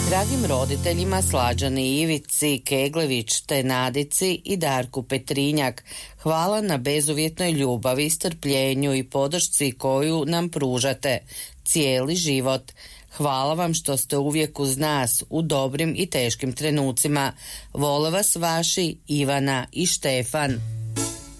Dragim roditeljima Slađani Ivici Keglević te Nadici i Darku Petrinjak, hvala na bezuvjetnoj ljubavi, strpljenju i podršci koju nam pružate cijeli život. Hvala vam što ste uvijek uz nas u dobrim i teškim trenucima. Vole vas vaši Ivana i Štefan.